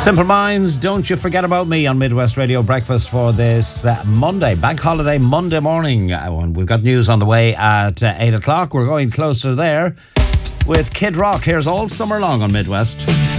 Simple Minds, Don't You Forget About Me on Midwest Radio Breakfast for this Monday, Bank Holiday Monday morning. We've got news on the way at 8 o'clock. We're going closer there with Kid Rock. Here's All Summer Long on Midwest.